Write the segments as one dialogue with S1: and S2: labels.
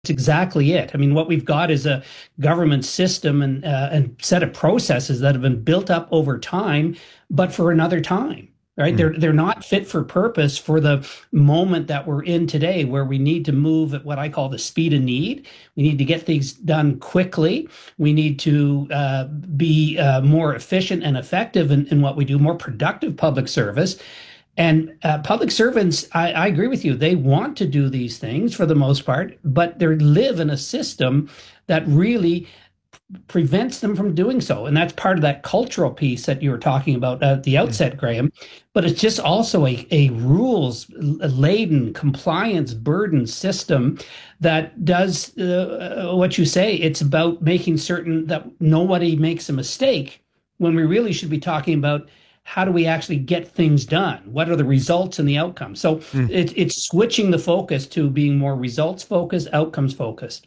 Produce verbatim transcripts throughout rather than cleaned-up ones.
S1: exactly it. I mean, what we've got is a government system and uh, and set of processes that have been built up over time, but for another time, right?
S2: Mm.
S1: They're they're not fit for purpose for the moment that we're in today, where we need to move at what I call the speed of need. We need to get things done quickly. We need to uh, be uh, more efficient and effective in, in what we do, more productive public service. And uh, public servants, I, I agree with you. They want to do these things for the most part, but they live in a system that really prevents them from doing so. And that's part of that cultural piece that you were talking about at the
S2: Mm.
S1: outset, Graham. But it's just also a, a rules laden, compliance burden system that does uh, what you say. It's about making certain that nobody makes a mistake when we really should be talking about how do we actually get things done? What are the results and the outcomes? So
S2: Mm.
S1: it, it's switching the focus to being more results focused, outcomes focused.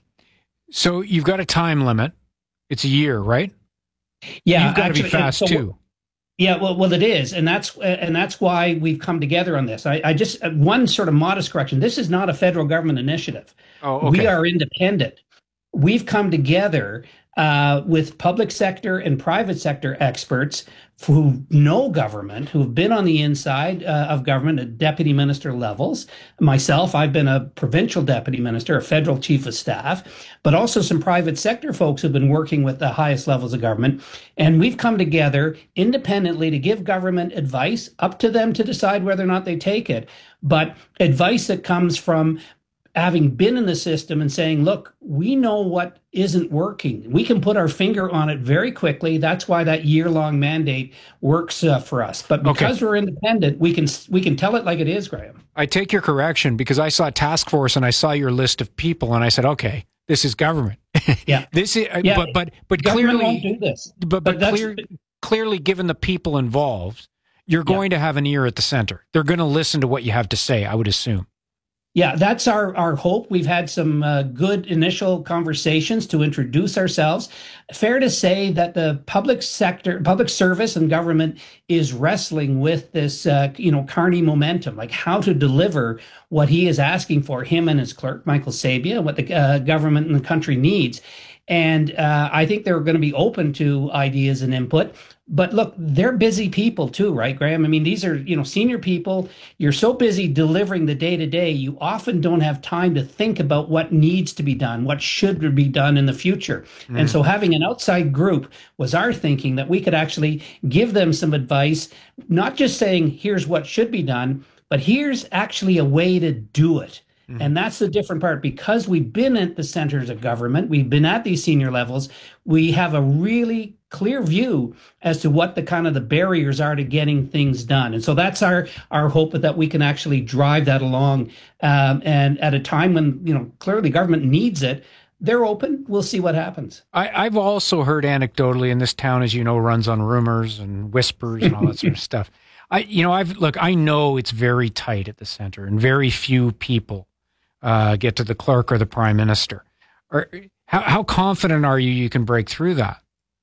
S2: So you've got a time limit. It's a year, right?
S1: Yeah,
S2: You've got to be
S1: actually,
S2: fast
S1: so,
S2: too.
S1: Yeah, well, well, it is, and that's and that's why we've come together on this. I, I just one sort of modest correction. This is not a federal government initiative.
S2: Oh, okay.
S1: We are independent. We've come together uh, with public sector and private sector experts who know government, who have been on the inside uh, of government at deputy minister levels. Myself, I've been a provincial deputy minister, a federal chief of staff, but also some private sector folks who've been working with the highest levels of government. And we've come together independently to give government advice, up to them to decide whether or not they take it, but advice that comes from having been in the system and saying, look, we know what isn't working. We can put our finger on it very quickly. That's why that year-long mandate works uh, for us. But because
S2: Okay.
S1: we're independent, we can we can tell it like it is, Graham.
S2: I take your correction because I saw task force and I saw your list of people and I said, okay, this is government.
S1: Yeah.
S2: This is,
S1: Yeah.
S2: but but but
S1: Government won't
S2: clearly,
S1: do this.
S2: but
S1: But
S2: but
S1: that's
S2: clear, clearly, given the people involved, you're
S1: Yeah.
S2: going to have an ear at the center. They're going to listen to what you have to say, I would assume.
S1: Yeah, that's our, our hope. We've had some uh, good initial conversations to introduce ourselves. Fair to say that the public sector, public service and government is wrestling with this, uh, you know, Carney momentum, like how to deliver what he is asking for, him and his clerk, Michael Sabia, what the uh, government and the country needs. And uh, I think they're going to be open to ideas and input. But look, they're busy people too, right, Graham? I mean, these are, you know, senior people. You're so busy delivering the day to day, you often don't have time to think about what needs to be done, what should be done in the future.
S2: Mm.
S1: And so having an outside group was our thinking that we could actually give them some advice, not just saying, here's what should be done, but here's actually a way to do it.
S2: Mm.
S1: And that's the different part. Because we've been at the centers of government, we've been at these senior levels, we have a really clear view as to what the kind of the barriers are to getting things done. And so that's our our hope that we can actually drive that along. Um, and at a time when, you know, clearly government needs it, they're open. We'll see what happens.
S2: I, I've also heard anecdotally, in this town, as you know, runs on rumors and whispers and all that sort of stuff. I, you know, I've look, I know it's very tight at the center and very few people uh, get to the clerk or the prime minister. Or, how, how confident are you you can break through that?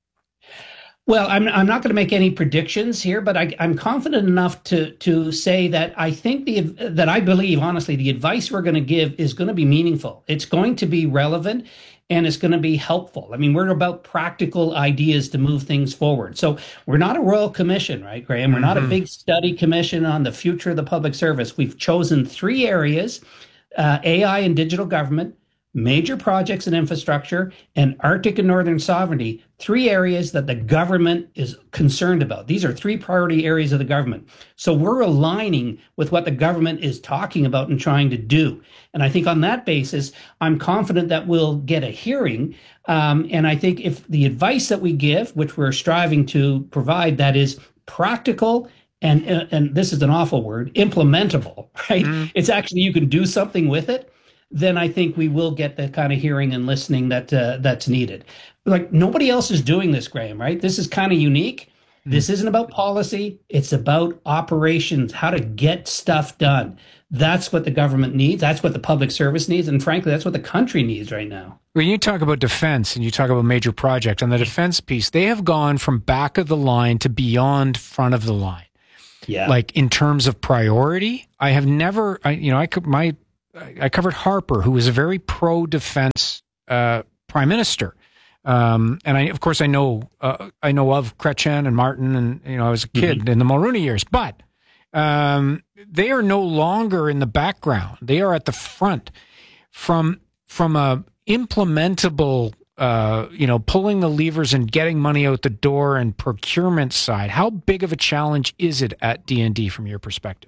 S1: Well, I'm I'm not going to make any predictions here, but I, I'm confident enough to to say that I think the that I believe honestly the advice we're going to give is going to be meaningful. It's going to be relevant, and it's going to be helpful. I mean, we're about practical ideas to move things forward. So we're not a royal commission, right, Graham? We're not a big study commission on the future of the public service. We've chosen three areas: uh, A I and digital government, major projects and infrastructure, and Arctic and Northern sovereignty, three areas that the government is concerned about. These are three priority areas of the government. So we're aligning with what the government is talking about and trying to do. And I think on that basis, I'm confident that we'll get a hearing. Um, and I think if the advice that we give, which we're striving to provide, that is practical and, and this is an awful word, implementable, right? Mm. It's actually, you can do something with it. Then I think we will get the kind of hearing and listening that uh, that's needed. Like nobody else is doing this, Graham, right? This is kind of unique. Mm-hmm. This isn't about policy. It's about operations, how to get stuff done. That's what the government needs. That's what the public service needs. And frankly, that's what the country needs right now.
S2: When you talk about defense and you talk about major projects, on the defense piece, they have gone from back of the line to beyond front of the line.
S1: Yeah.
S2: Like in terms of priority, I have never, I, you know, I could, my, I covered Harper, who was a very pro-defense uh, prime minister. Um, and I, of course, I know uh, I know of Chrétien and Martin, and you know, I was a kid mm-hmm. in the Mulroney years. But um, they are no longer in the background; they are at the front. From from a implementable, uh, you know, pulling the levers and getting money out the door and procurement side. How big of a challenge is it at D and D from your perspective?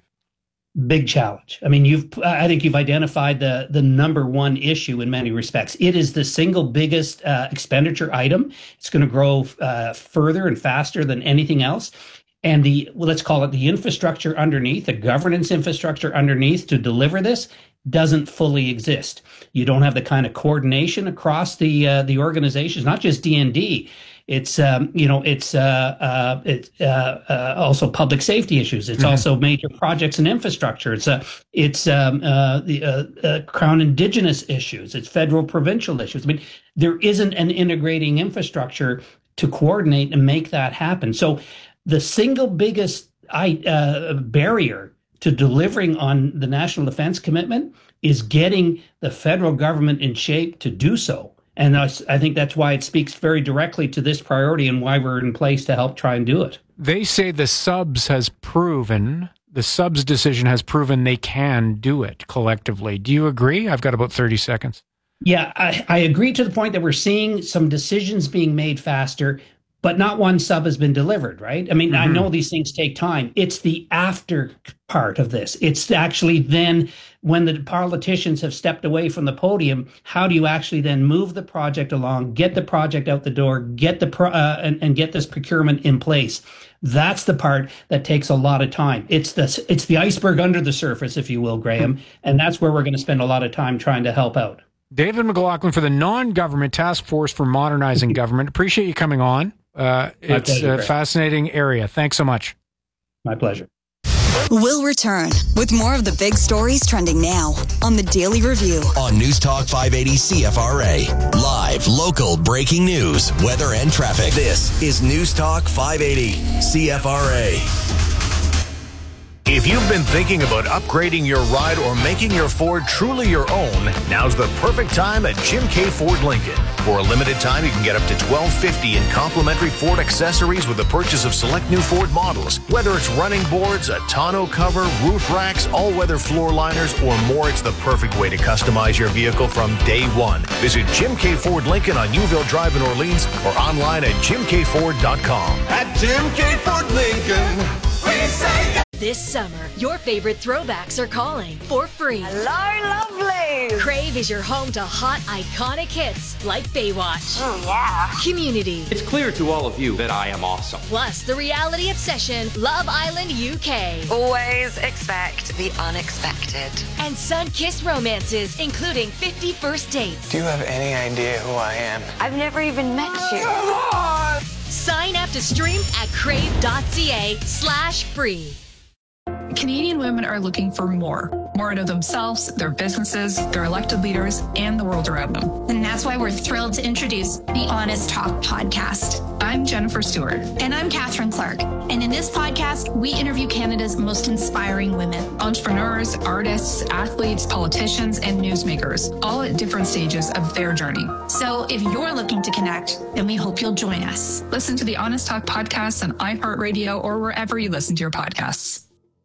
S1: Big challenge. I mean, you've, I think you've identified the, the number one issue in many respects. It is the single biggest uh, expenditure item. It's going to grow uh, further and faster than anything else. And the, well, let's call it the infrastructure underneath, the governance infrastructure underneath to deliver this doesn't fully exist. You don't have the kind of coordination across the, uh, the organizations, not just D and D. It's, um, you know, it's uh, uh, it's uh, uh, also public safety issues. It's mm-hmm. also major projects and infrastructure. It's uh, it's um, uh, the uh, uh, Crown Indigenous issues. It's federal provincial issues. I mean, there isn't an integrating infrastructure to coordinate and make that happen. So the single biggest I, uh, barrier to delivering on the national defense commitment is getting the federal government in shape to do so. And I think that's why it speaks very directly to this priority and why we're in place to help try and do it.
S2: They say the subs has proven, the subs decision has proven they can do it collectively. Do you agree? I've got about thirty seconds.
S1: Yeah, I, I agree to the point that we're seeing some decisions being made faster, but not one sub has been delivered, right? I mean, mm-hmm. I know these things take time. It's the after part of this. It's actually then when the politicians have stepped away from the podium, how do you actually then move the project along, get the project out the door, get the pro, uh, and, and get this procurement in place? That's the part that takes a lot of time. It's the, it's the iceberg under the surface, if you will, Graham. And that's where we're going to spend a lot of time trying to help out.
S2: David McLaughlin for the Non-Government Task Force for Modernizing Government. Appreciate you coming on. Uh, it's pleasure, a Graham. Fascinating area. Thanks so much.
S1: My pleasure.
S3: We'll return with more of the big stories trending now on the Daily Review.
S4: On News Talk five eighty C F R A. Live, local, breaking news, weather and traffic. This is News Talk five eighty C F R A.
S5: If you've been thinking about upgrading your ride or making your Ford truly your own, now's the perfect time at Jim K. Ford Lincoln. For a limited time, you can get up to twelve fifty in complimentary Ford accessories with the purchase of select new Ford models. Whether it's running boards, a tonneau cover, roof racks, all-weather floor liners, or more, it's the perfect way to customize your vehicle from day one. Visit Jim K. Ford Lincoln on Newville Drive in Orleans or online at jim k ford dot com.
S6: At Jim K. Ford Lincoln, we say...
S7: This summer, your favorite throwbacks are calling for free.
S8: Hello, lovely!
S7: Crave is your home to hot, iconic hits like Baywatch.
S8: Oh, yeah.
S7: Community.
S9: It's clear to all of you that I am awesome.
S7: Plus, the reality obsession, Love Island U K.
S8: Always expect the unexpected.
S7: And sun-kissed romances, including fifty First Dates.
S10: Do you have any idea who I am?
S8: I've never even met you.
S10: Come on!
S7: Sign up to stream at crave.ca slash free.
S11: Canadian women are looking for more. More out of themselves, their businesses, their elected leaders, and the world around them.
S12: And that's why we're thrilled to introduce the Honest Talk podcast.
S11: I'm Jennifer Stewart.
S12: And I'm Catherine Clark. And in this podcast, we interview Canada's most inspiring women.
S11: Entrepreneurs, artists, athletes, politicians, and newsmakers, all at different stages of their journey.
S12: So if you're looking to connect, then we hope you'll join us.
S11: Listen to the Honest Talk podcast on iHeartRadio or wherever you listen to your podcasts.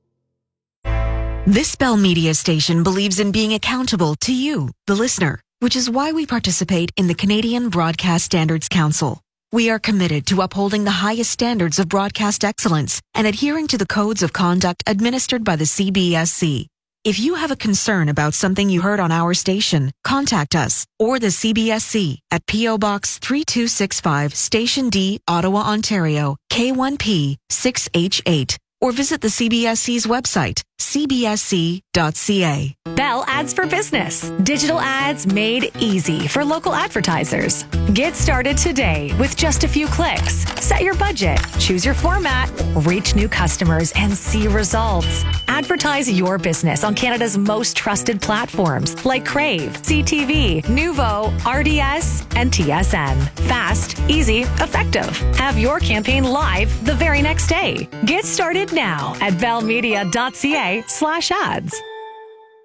S13: This Bell Media station believes in being accountable to you, the listener, which is why we participate in the Canadian Broadcast Standards Council. We are committed to upholding the highest standards of broadcast excellence and adhering to the codes of conduct administered by the C B S C. If you have a concern about something you heard on our station, contact us or the C B S C at P O Box three two six five, Station D, Ottawa, Ontario, K one P six H eight. Or visit the C B S C's website, c b s c dot c a.
S14: Bell Ads for Business. Digital ads made easy for local advertisers. Get started today with just a few clicks. Set your budget, choose your format, reach new customers, and see results. Advertise your business on Canada's most trusted platforms like Crave, C T V, Nuvo, R D S, and T S N. Fast, easy, effective. Have your campaign live the very next day. Get started now at bellmedia dot c a slash ads.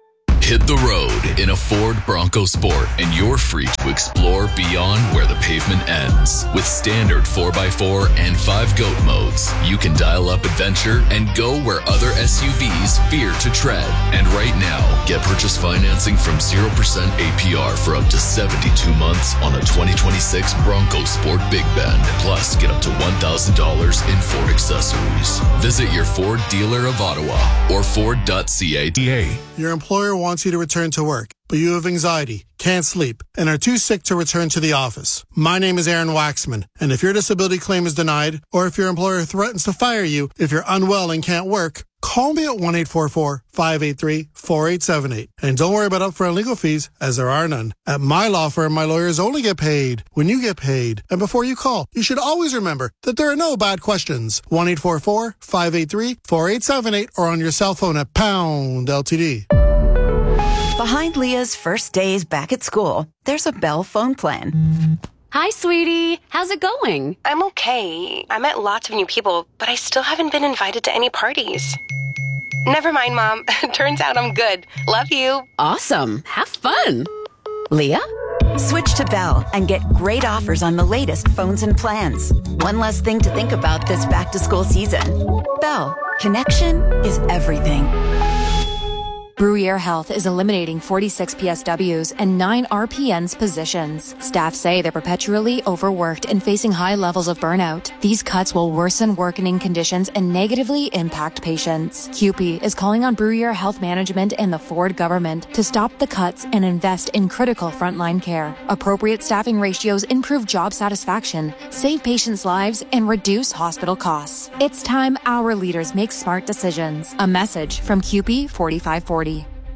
S15: Hit the road in a Ford Bronco Sport and you're free to explore beyond where the pavement ends. With standard four by four and five GOAT modes, you can dial up adventure and go where other S U Vs fear to tread. And right now, get purchase financing from zero percent A P R for up to seventy-two months on a twenty twenty-six Bronco Sport Big Bend. Plus, get up to one thousand dollars in Ford accessories. Visit your Ford dealer of Ottawa or Ford dot C A.
S16: Your employer wants you to return to work, but you have anxiety, can't sleep, and are too sick to return to the office. My name is Aaron Waxman, and if your disability claim is denied, or if your employer threatens to fire you if you're unwell and can't work, call me at one eight four four, five eight three, four eight seven eight. And don't worry about upfront legal fees, as there are none. At my law firm, my lawyers only get paid when you get paid. And before you call, you should always remember that there are no bad questions. one eight four four, five eight three, four eight seven eight or on your cell phone at pound L T D.
S17: Behind Leah's first days back at school, there's a Bell phone plan.
S18: Hi, sweetie. How's it going?
S19: I'm okay. I met lots of new people, but I still haven't been invited to any parties. Never mind, Mom. Turns out I'm good. Love you.
S18: Awesome. Have fun. Leah?
S17: Switch to Bell and get great offers on the latest phones and plans. One less thing to think about this back-to-school season. Bell. Connection is everything.
S20: Bruyere Health is eliminating forty-six P S Ws and nine R P Ns positions. Staff say they're perpetually overworked and facing high levels of burnout. These cuts will worsen working conditions and negatively impact patients. C U P E is calling on Bruyere Health Management and the Ford government to stop the cuts and invest in critical frontline care. Appropriate staffing ratios improve job satisfaction, save patients' lives, and reduce hospital costs. It's time our leaders make smart decisions. A message from C U P E forty-five forty.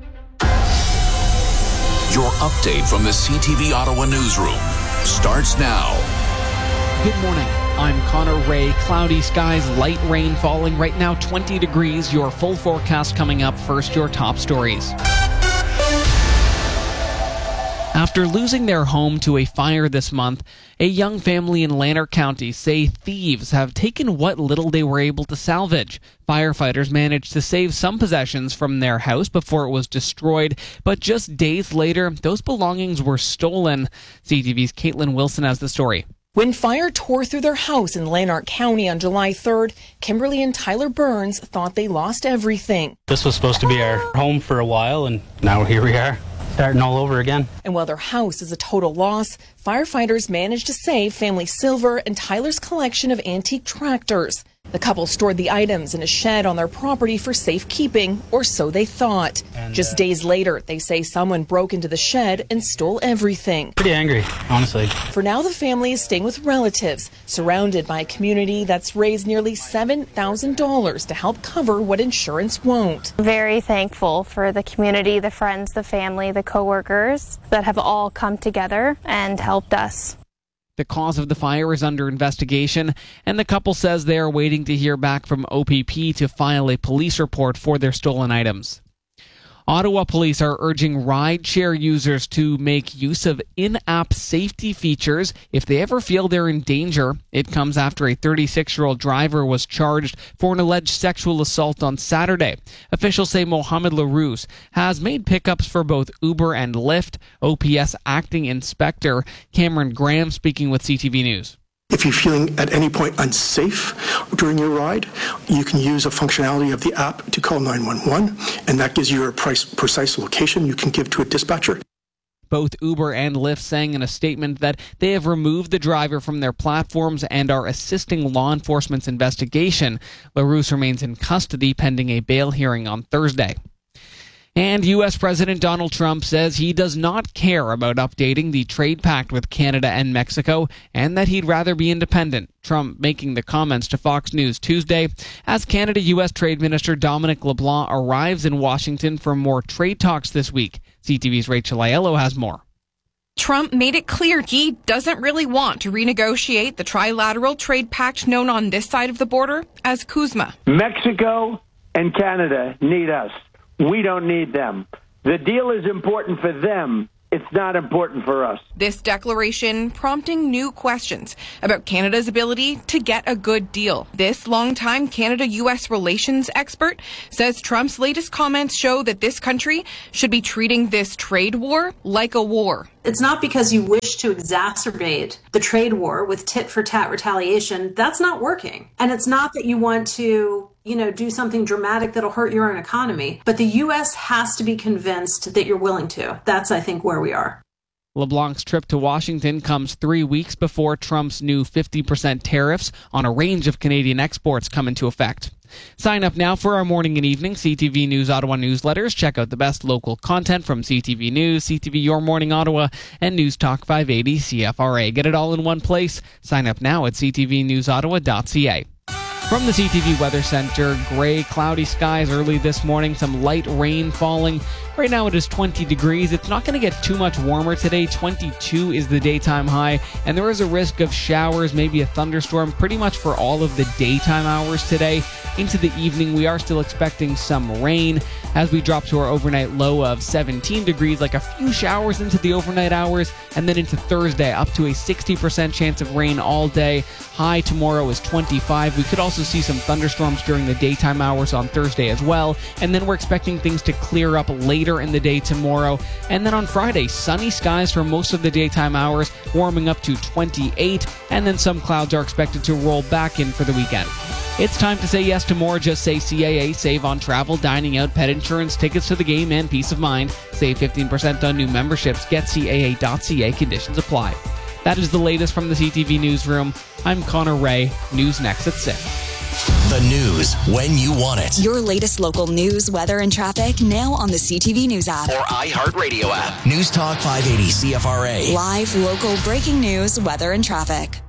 S21: Your update from the C T V Ottawa newsroom starts now.
S22: Good morning. I'm Connor Ray. Cloudy skies, light rain falling. Right now, twenty degrees. Your full forecast coming up. First, your top stories. After losing their home to a fire this month, a young family in Lanark County say thieves have taken what little they were able to salvage. Firefighters managed to save some possessions from their house before it was destroyed, but just days later, those belongings were stolen. C T V's Caitlin Wilson has the story.
S23: When fire tore through their house in Lanark County on July third, Kimberly and Tyler Burns thought they lost everything.
S24: This was supposed to be our home for a while, and now here we are, starting all over again.
S23: And while their house is a total loss, firefighters managed to save family silver and Tyler's collection of antique tractors. The couple stored the items in a shed on their property for safekeeping, or so they thought. And, Just uh, days later, they say someone broke into the shed and stole everything.
S24: Pretty angry, honestly.
S23: For now, the family is staying with relatives, surrounded by a community that's raised nearly seven thousand dollars to help cover what insurance won't.
S25: Very thankful for the community, the friends, the family, the coworkers that have all come together and helped us.
S22: The cause of the fire is under investigation, and the couple says they are waiting to hear back from O P P to file a police report for their stolen items. Ottawa police are urging ride-share users to make use of in-app safety features if they ever feel they're in danger. It comes after a thirty-six-year-old driver was charged for an alleged sexual assault on Saturday. Officials say Mohamed LaRousse has made pickups for both Uber and Lyft. O P S acting inspector Cameron Graham speaking with C T V News.
S26: If you're feeling at any point unsafe during your ride, you can use a functionality of the app to call nine one one, and that gives you a price, precise location you can give to a dispatcher.
S22: Both Uber and Lyft saying in a statement that they have removed the driver from their platforms and are assisting law enforcement's investigation. LaRousse remains in custody pending a bail hearing on Thursday. And U S President Donald Trump says he does not care about updating the trade pact with Canada and Mexico, and that he'd rather be independent. Trump making the comments to Fox News Tuesday as Canada-U S Trade Minister Dominic LeBlanc arrives in Washington for more trade talks this week. C T V's Rachel Aiello has more.
S27: Trump made it clear he doesn't really want to renegotiate the trilateral trade pact known on this side of the border as CUSMA.
S28: Mexico and Canada need us. We don't need them. The deal is important for them. it's not important for us.
S27: This declaration prompting new questions about Canada's ability to get a good deal. This longtime Canada-U S relations expert says Trump's latest comments show that this country should be treating this trade war like a war.
S1: It's not because you wish to exacerbate the trade war with tit-for-tat retaliation. That's not working. And it's not that you want to, you know, do something dramatic that'll hurt your own economy. But the U S has to be convinced that you're willing to. That's, I think, where we are.
S22: LeBlanc's trip to Washington comes three weeks before Trump's new fifty percent tariffs on a range of Canadian exports come into effect. Sign up now for our morning and evening C T V News Ottawa newsletters. Check out the best local content from C T V News, C T V Your Morning Ottawa, and News Talk five eighty C F R A. Get it all in one place. Sign up now at c t v news ottawa dot c a. From the C T V Weather Center, gray, cloudy skies early this morning, some light rain falling. Right now it is twenty degrees. It's not going to get too much warmer today. twenty-two is the daytime high, and there is a risk of showers, maybe a thunderstorm, pretty much for all of the daytime hours today. Into the evening, we are still expecting some rain as we drop to our overnight low of seventeen degrees, like a few showers into the overnight hours, and then into Thursday, up to a sixty percent chance of rain all day. High tomorrow is twenty-five. We could also see some thunderstorms during the daytime hours on Thursday as well, and then we're expecting things to clear up later in the day tomorrow. And then on Friday, sunny skies for most of the daytime hours, warming up to twenty-eight, and then some clouds are expected to roll back in for the weekend. It's time to say yes to more. Just say C A A. Save on travel, dining out, pet insurance, tickets to the game, and peace of mind. Save fifteen percent on new memberships. Get C A A dot C A. Conditions apply. That is the latest from the C T V Newsroom. I'm Connor Ray. News next at six.
S2: The news when you want it.
S3: Your latest local news, weather, and traffic now on the C T V News app.
S2: Or iHeartRadio app. News Talk five eighty C F R A.
S3: Live, local, breaking news, weather, and traffic.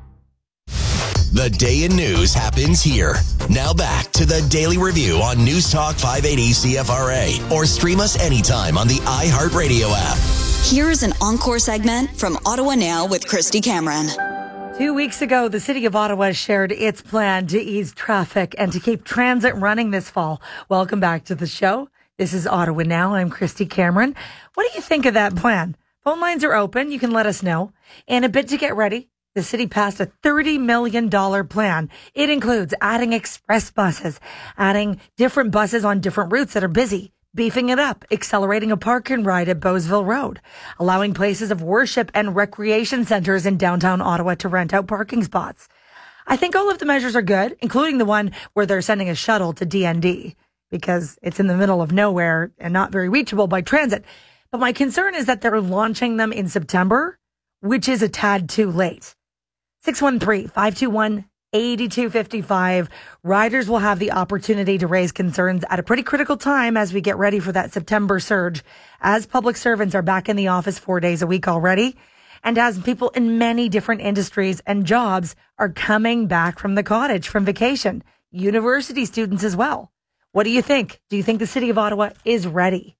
S2: The day in news happens here. Now back to the Daily Review on News Talk five eighty C F R A. Or stream us anytime on the iHeartRadio app.
S3: Here's an encore segment from Ottawa Now with Christy Cameron.
S4: Two weeks ago, the City of Ottawa shared its plan to ease traffic and to keep transit running this fall. Welcome back to the show. This is Ottawa Now. I'm Christy Cameron. What do you think of that plan? Phone lines are open. You can let us know. And a bit to get ready. The city passed a thirty million dollars plan. It includes adding express buses, adding different buses on different routes that are busy, beefing it up, accelerating a park and ride at Bowesville Road, allowing places of worship and recreation centers in downtown Ottawa to rent out parking spots. I think all of the measures are good, including the one where they're sending a shuttle to D N D because it's in the middle of nowhere and not very reachable by transit. But my concern is that they're launching them in September, which is a tad too late. six one three, five two one, eight two five five. Riders will have the opportunity to raise concerns at a pretty critical time as we get ready for that September surge, as public servants are back in the office four days a week already, and as people in many different industries and jobs are coming back from the cottage, from vacation. University students as well. What do you think? Do you think the City of Ottawa is ready?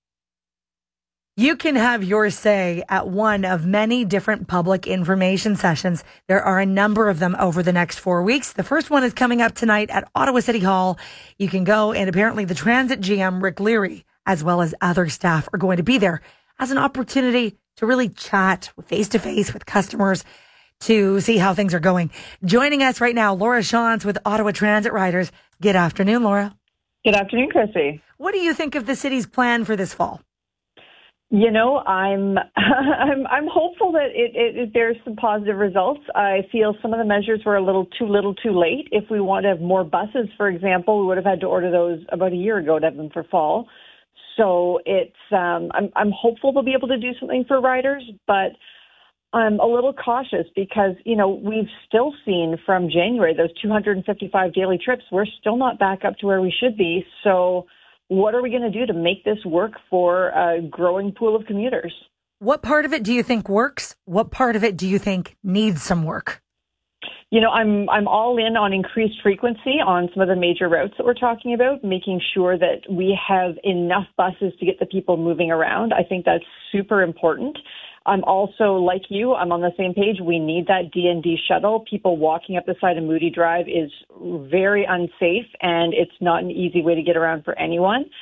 S4: You can have your say at one of many different public information sessions. There are a number of them over the next four weeks. The first one is coming up tonight at Ottawa City Hall. You can go, and apparently the transit G M, Rick Leary, as well as other staff are going to be there as an opportunity to really chat face-to-face with customers to see how things are going. Joining us right now, Laura Shantz with Ottawa Transit Riders. Good afternoon, Laura.
S5: Good afternoon, Chrissy.
S4: What do you think of the city's plan for this fall?
S5: You know, I'm I'm I'm hopeful that it, it, it there's some positive results. I feel some of the measures were a little too little, too late. If we want to have more buses, for example, we would have had to order those about a year ago to have them for fall. So it's um, I'm I'm hopeful they'll be able to do something for riders, but I'm a little cautious because, you know, we've still seen from January those two hundred fifty-five daily trips. We're still not back up to where we should be. So what are we going to do to make this work for a growing pool of commuters?
S4: What part of it do you think works? What part of it do you think needs some work?
S5: You know, I'm I'm all in on increased frequency on some of the major routes that we're talking about, making sure that we have enough buses to get the people moving around. I think that's super important. I'm also, like you, I'm on the same page. We need that D and D shuttle. People walking up the side of Moody Drive is very unsafe, and it's not an easy way to get around for anyone.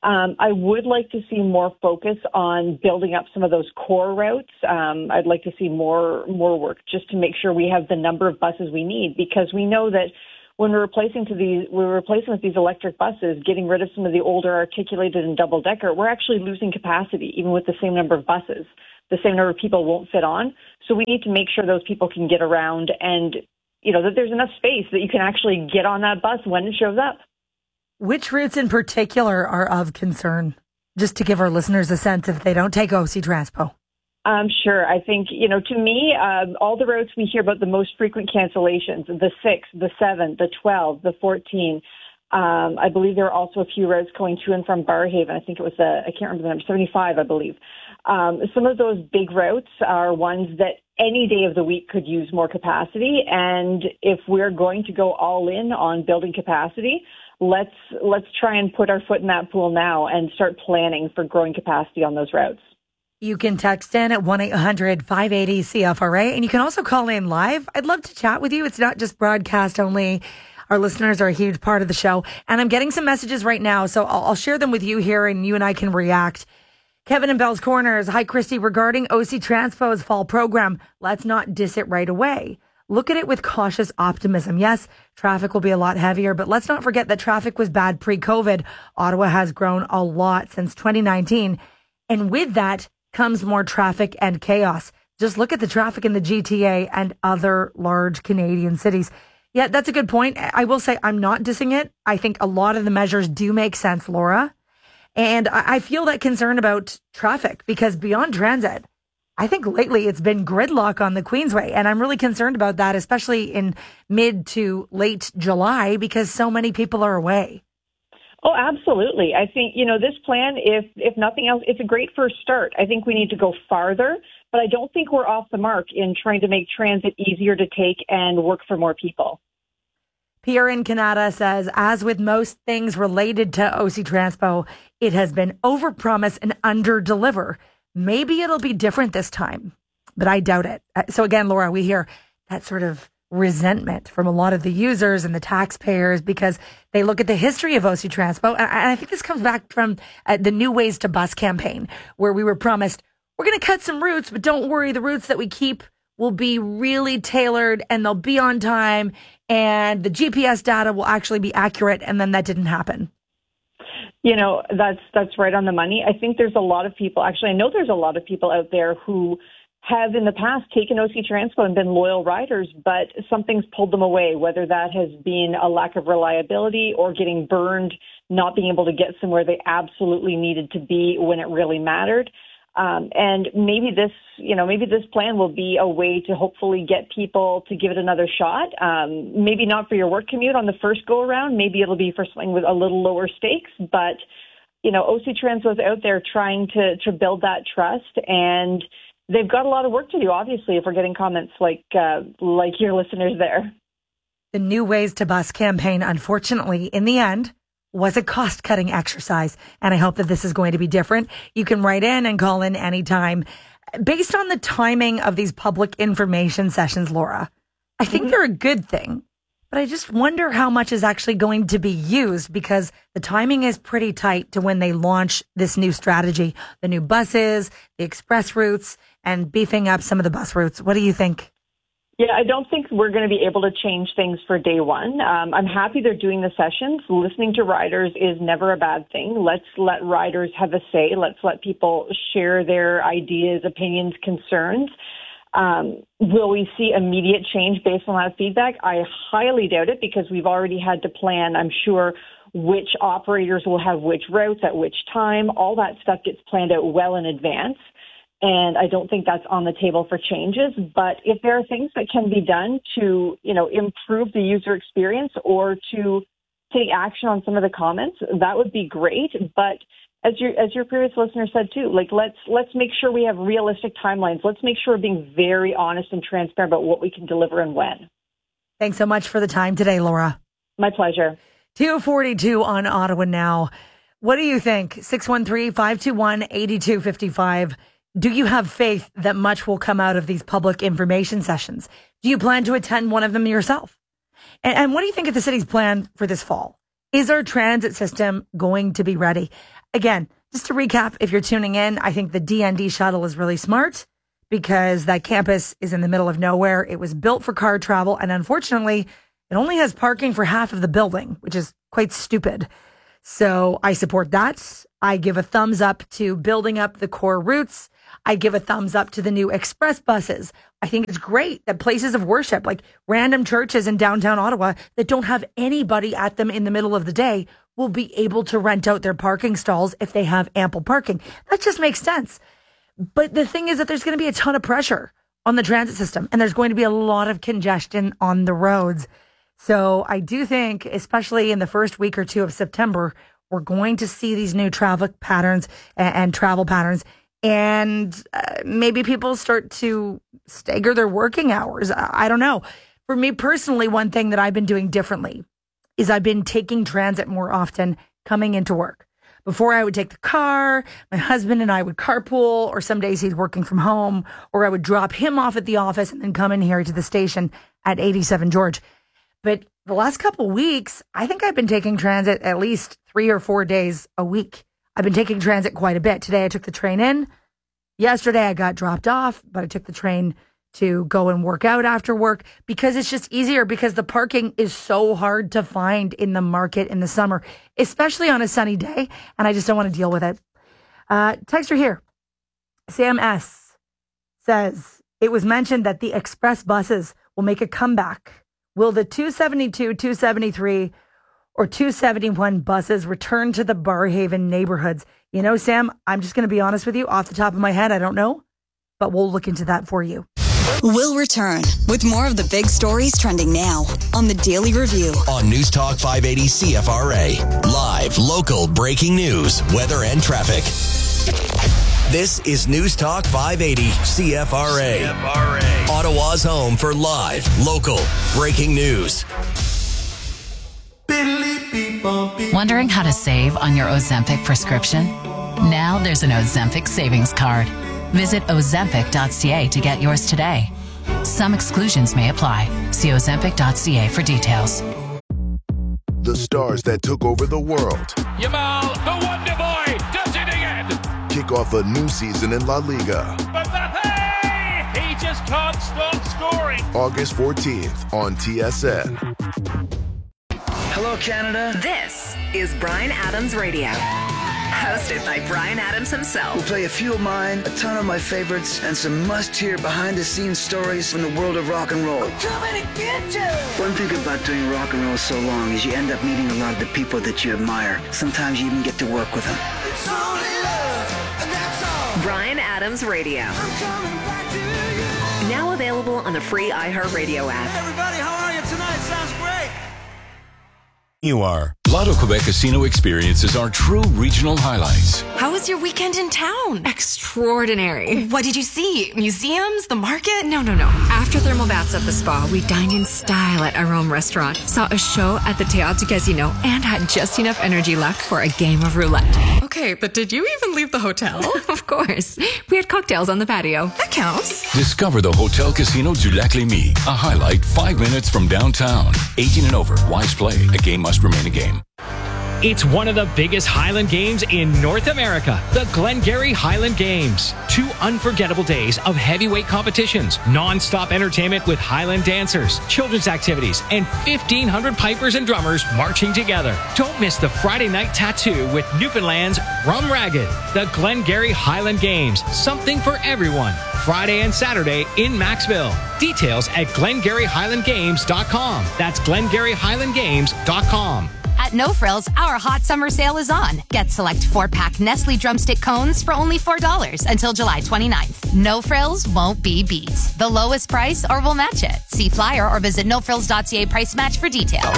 S5: Um, I would like to see more focus on building up some of those core routes. Um, I'd like to see more more work just to make sure we have the number of buses we need, because we know that when we're replacing to these, we're replacing with these electric buses, getting rid of some of the older articulated and double decker, we're actually losing capacity even with the same number of buses. The same number of people won't fit on. So we need to make sure those people can get around and, you know, that there's enough space that you can actually get on that bus when it shows up.
S4: Which routes in particular are of concern? Just to give our listeners a sense if they don't take O C Transpo.
S5: Um, sure. I think, you know, to me, um, all the routes we hear about the most frequent cancellations, the six, the seven, the twelve, the fourteen. Um, I believe there are also a few routes going to and from Barrhaven. I think it was, the, I can't remember the number, seventy-five, I believe. Um, some of those big routes are ones that any day of the week could use more capacity. And if we're going to go all in on building capacity, let's let's try and put our foot in that pool now and start planning for growing capacity on those routes.
S4: You can text in at one eight hundred five eight zero C F R A, and you can also call in live. I'd love to chat with you. It's not just broadcast only. Our listeners are a huge part of the show, and I'm getting some messages right now, so I'll, I'll share them with you here, and you and I can react. Kevin in Bell's Corners. Hi, Christy. Regarding O C Transpo's fall program, let's not diss it right away. Look at it with cautious optimism. Yes, traffic will be a lot heavier, but let's not forget that traffic was bad pre-COVID. Ottawa has grown a lot since twenty nineteen. And with that comes more traffic and chaos. Just look at the traffic in the G T A and other large Canadian cities. Yeah, that's a good point. I will say I'm not dissing it. I think a lot of the measures do make sense, Laura. And I feel that concern about traffic because beyond transit, I think lately it's been gridlock on the Queensway, and I'm really concerned about that, especially in mid to late July, because so many people are away.
S5: Oh, absolutely. I think, you know, this plan, if if nothing else, it's a great first start. I think we need to go farther, but I don't think we're off the mark in trying to make transit easier to take and work for more people.
S4: Pierre in Canada says, as with most things related to O C Transpo, it has been overpromise and underdeliver. Maybe it'll be different this time, but I doubt it. So again, Laura, we hear that sort of resentment from a lot of the users and the taxpayers because they look at the history of O C Transpo. And I think this comes back from uh, the New Ways to Bus campaign, where we were promised, we're going to cut some routes, but don't worry, the routes that we keep will be really tailored and they'll be on time and the G P S data will actually be accurate. And then that didn't happen.
S5: You know, that's that's right on the money. I think there's a lot of people, actually, I know there's a lot of people out there who have in the past taken O C Transpo and been loyal riders, but something's pulled them away, whether that has been a lack of reliability or getting burned, not being able to get somewhere they absolutely needed to be when it really mattered. Um, and maybe this, you know, maybe this plan will be a way to hopefully get people to give it another shot. Um, maybe not for your work commute on the first go around. Maybe it'll be for something with a little lower stakes. But, you know, O C Transpo's out there trying to, to build that trust, and they've got a lot of work to do, obviously, if we're getting comments like, uh, like your listeners there.
S4: The New Ways to Bus campaign, unfortunately, in the end, was a cost-cutting exercise, and I hope that this is going to be different. You can write in and call in anytime. Based on the timing of these public information sessions, Laura, I think mm-hmm. they're a good thing, but I just wonder how much is actually going to be used because the timing is pretty tight to when they launch this new strategy, the new buses, the express routes, and beefing up some of the bus routes. What do you think?
S5: Yeah, I don't think we're going to be able to change things for day one. Um, I'm happy they're doing the sessions. Listening to riders is never a bad thing. Let's let riders have a say. Let's let people share their ideas, opinions, concerns. Um, will we see immediate change based on that feedback? I highly doubt it because we've already had to plan, I'm sure, which operators will have which routes at which time. All that stuff gets planned out well in advance. And I don't think that's on the table for changes. But if there are things that can be done to, you know, improve the user experience or to take action on some of the comments, that would be great. But as your as your previous listener said too, like let's let's make sure we have realistic timelines. Let's make sure we're being very honest and transparent about what we can deliver and when.
S4: Thanks so much for the time today, Laura.
S5: My pleasure.
S4: two forty-two on Ottawa Now. What do you think? six one three, five two one, eight two five five. Do you have faith that much will come out of these public information sessions? Do you plan to attend one of them yourself? And, and what do you think of the city's plan for this fall? Is our transit system going to be ready? again, just to recap, if you're tuning in, I think the D N D shuttle is really smart because that campus is in the middle of nowhere. It was built for car travel, and unfortunately, it only has parking for half of the building, which is quite stupid. So I support that. I give a thumbs up to building up the core routes. I give a thumbs up to the new express buses. I think it's great that places of worship, like random churches in downtown Ottawa that don't have anybody at them in the middle of the day, will be able to rent out their parking stalls if they have ample parking. That just makes sense. But the thing is that there's going to be a ton of pressure on the transit system, and there's going to be a lot of congestion on the roads. So I do think, especially in the first week or two of September, we're going to see these new traffic patterns and, and travel patterns. And uh, maybe people start to stagger their working hours. I, I don't know. For me personally, one thing that I've been doing differently is I've been taking transit more often coming into work. Before I would take the car, my husband and I would carpool, or some days he's working from home, or I would drop him off at the office and then come in here to the station at eighty-seven George. But the last couple weeks, I think I've been taking transit at least three or four days a week. I've been taking transit quite a bit. Today I took the train in. Yesterday I got dropped off, but I took the train to go and work out after work because it's just easier, because the parking is so hard to find in the market in the summer, especially on a sunny day, and I just don't want to deal with it. Uh, texter here, Sam S. says, it was mentioned that the express buses will make a comeback. Will the two seventy-two, two seventy-three, or two seventy-one buses return to the Barrhaven neighborhoods? You know, Sam, I'm just going to be honest with you. Off the top of my head, I don't know, but we'll look into that for you.
S3: We'll return with more of the big stories trending now on the Daily Review.
S2: On News Talk five eighty C F R A. Live, local, breaking news, weather, and traffic. This is News Talk five eighty C F R A. C F R A. Ottawa's home for live, local, breaking news.
S6: Wondering how to save on your Ozempic prescription? Now there's an Ozempic savings card. Visit ozempic dot c a to get yours today. Some exclusions may apply. See ozempic dot c a for details.
S7: The stars that took over the world.
S8: Yamal, the Wonder Boy, does it again!
S7: Kick off a new season in La Liga.
S8: Mbappe! He just can't stop scoring!
S7: August fourteenth on T S N.
S9: Hello, Canada.
S10: This is Bryan Adams Radio. Hosted by Bryan Adams himself.
S9: We'll play a few of mine, a ton of my favorites, and some must-hear behind-the-scenes stories from the world of rock and roll.
S10: I'm coming to get you!
S9: One thing about doing rock and roll so long is you end up meeting a lot of the people that you admire. Sometimes you even get to work with them.
S10: It's only love, and that's all. Bryan Adams Radio. I'm coming back to you. Now available on the free iHeartRadio app.
S8: Hey everybody, how are you tonight? Sounds great.
S21: You are. Lotto Quebec Casino experiences are true regional highlights.
S11: How was your weekend in town?
S10: Extraordinary.
S11: What did you see? Museums? The market? No, no, no. After thermal baths at the spa, we dined in style at our Rome restaurant, saw a show at the Théâtre Casino, and had just enough energy left for a game of roulette. Okay, but did you even leave the hotel? Of course. We had cocktails on the patio. That counts.
S21: Discover the Hotel Casino du Lac-Lémy, a highlight five minutes from downtown. eighteen and over. Wise play. A game must remain a game.
S12: It's one of the biggest Highland Games in North America, the Glengarry Highland Games. Two unforgettable days of heavyweight competitions, non-stop entertainment with Highland dancers, children's activities, and fifteen hundred pipers and drummers marching together. Don't miss the Friday night tattoo with Newfoundland's Rum Ragged. The Glengarry Highland Games, something for everyone. Friday and Saturday in Maxville. Details at glengarry highland games dot com. That's glengarry highland games dot com.
S13: At No Frills, our hot summer sale is on. Get select four-pack Nestle drumstick cones for only four dollars until July twenty-ninth. No Frills won't be beat. The lowest price or we'll match it. See flyer or visit no frills dot c a price match for details.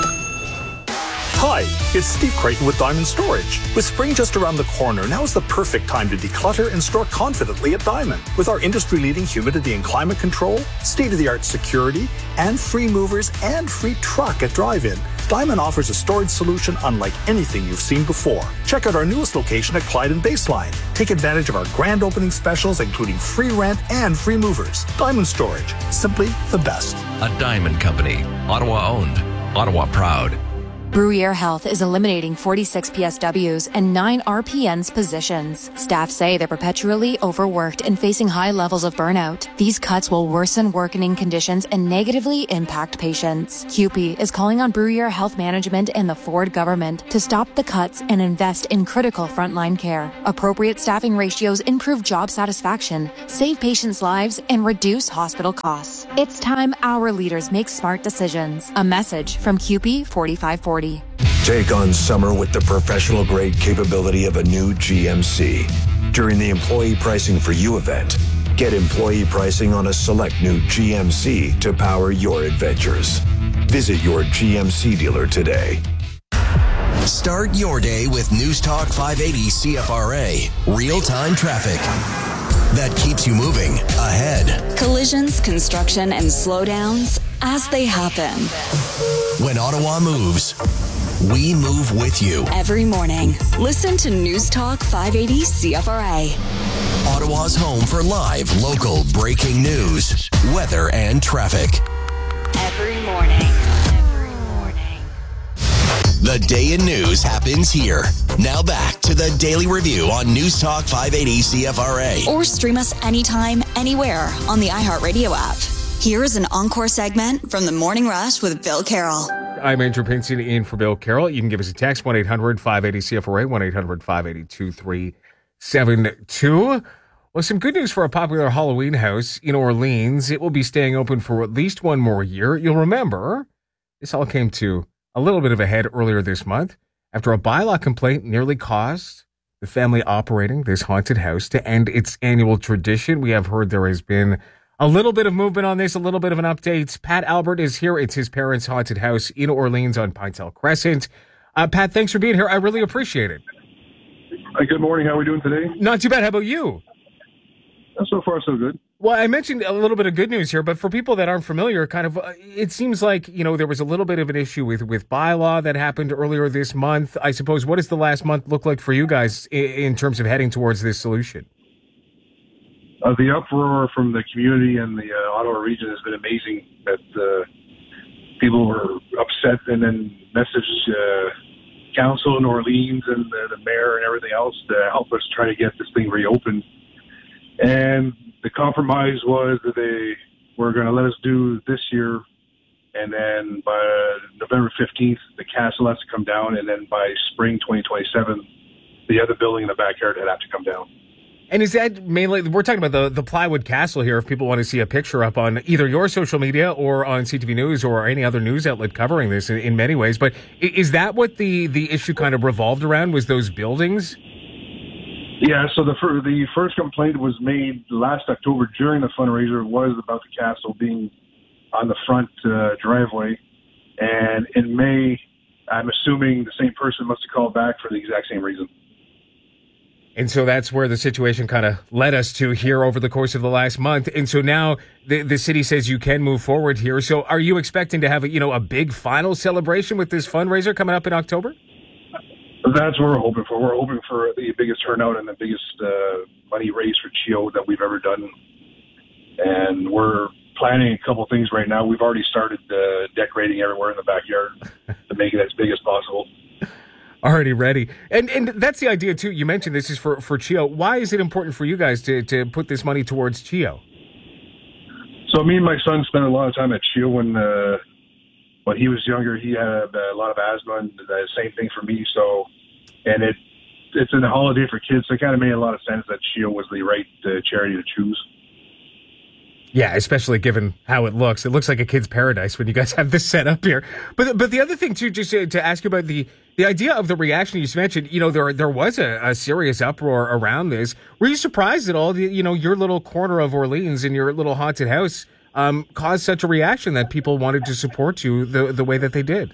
S29: Hi, it's Steve Creighton with Diamond Storage. With spring just around the corner, now is the perfect time to declutter and store confidently at Diamond. With our industry-leading humidity and climate control, state-of-the-art security, and free movers and free truck at drive-in, Diamond offers a storage solution unlike anything you've seen before. Check out our newest location at Clyde and Baseline. Take advantage of our grand opening specials, including free rent and free movers. Diamond Storage, simply the best.
S30: A Diamond Company, Ottawa owned, Ottawa proud.
S14: Bruyere Health is eliminating forty-six P S Ws and nine R P Ns positions. Staff say they're perpetually overworked and facing high levels of burnout. These cuts will worsen working conditions and negatively impact patients. C U P E is calling on Bruyere Health Management and the Ford government to stop the cuts and invest in critical frontline care. Appropriate staffing ratios improve job satisfaction, save patients' lives, and reduce hospital costs. It's time our leaders make smart decisions. A message from C U P E forty-five forty.
S15: Take on summer with the professional-grade capability of a new G M C. During the Employee Pricing for You event, get employee pricing on a select new G M C to power your adventures. Visit your G M C dealer today.
S2: Start your day with News Talk five eighty C F R A. Real-time traffic that keeps you moving ahead.
S3: Collisions, construction, and slowdowns as they happen.
S2: When Ottawa moves, we move with you.
S3: Every morning, listen to News Talk five eighty C F R A.
S2: Ottawa's home for live, local, breaking news, weather, and traffic.
S3: Every morning.
S2: The day in news happens here. Now back to the Daily Review on News Talk five eighty C F R A.
S3: Or stream us anytime, anywhere on the iHeartRadio app. Here is an encore segment from The Morning Rush with Bill Carroll.
S16: I'm Andrew Pinson in for Bill Carroll. You can give us a text, one eight hundred five eighty C F R A, one eight hundred five eight two three seven two. Well, some good news for a popular Halloween house in Orleans. It will be staying open for at least one more year. You'll remember, this all came to a little bit of a head earlier this month after a bylaw complaint nearly caused the family operating this haunted house to end its annual tradition. We have heard there has been a little bit of movement on this, a little bit of an update. Pat Albert is here. It's his parents' haunted house in Orleans on Pinetail Crescent. Uh, Pat, thanks for being here. I really appreciate it.
S17: Hi, good morning. How are we doing today?
S16: Not too bad. How about you?
S17: So far, so good.
S16: Well, I mentioned a little bit of good news here, but for people that aren't familiar, kind of, uh, it seems like, you know, there was a little bit of an issue with, with bylaw that happened earlier this month. I suppose, what does the last month look like for you guys in, in terms of heading towards this solution?
S17: Uh, the uproar from the community and the uh, Ottawa region has been amazing. That uh, people were upset and then messaged uh, council in Orleans and the, the mayor and everything else to help us try to get this thing reopened. And the compromise was that they were going to let us do this year, and then by November fifteenth, the castle has to come down, and then by spring twenty twenty-seven, the other building in the backyard had to come down.
S16: And is that mainly, we're talking about the, the plywood castle here, if people want to see a picture up on either your social media or on C T V News or any other news outlet covering this in, in many ways, but is that what the, the issue kind of revolved around, was those buildings?
S17: Yeah, so the, fir- the first complaint was made last October during the fundraiser, was about the castle being on the front uh, driveway. And in May, I'm assuming the same person must have called back for the exact same reason.
S16: And so that's where the situation kind of led us to here over the course of the last month. And so now the, the city says you can move forward here. So are you expecting to have a, you know, a big final celebration with this fundraiser coming up in October?
S17: That's what we're hoping for. We're hoping for the biggest turnout and the biggest uh, money raise for C H I O that we've ever done. And we're planning a couple things right now. We've already started uh, decorating everywhere in the backyard to make it as big as possible.
S16: Already ready. And and that's the idea, too. You mentioned this is for, for C H I O. Why is it important for you guys to, to put this money towards C H I O?
S17: So me and my son spent a lot of time at C H I O when... Uh, When he was younger, he had a lot of asthma, and the same thing for me. So, and it it's a holiday for kids, so it kind of made a lot of sense that C H I O was the right uh, charity to choose.
S16: Yeah, especially given how it looks. It looks like a kid's paradise when you guys have this set up here. But but the other thing, too, just to, to ask you about the, the idea of the reaction you mentioned, you know, there there was a, a serious uproar around this. Were you surprised at all, the, you know, your little corner of Orleans and your little haunted house Um, caused such a reaction that people wanted to support you the the way that they did?